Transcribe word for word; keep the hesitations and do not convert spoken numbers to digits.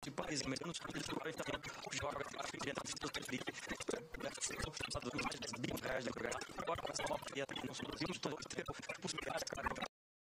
de país menos quarenta joga a direita do Felipe deve ser mais de dez mil reais de programa agora com essa nova criatura nos produzimos todo o tempo possibilidade cara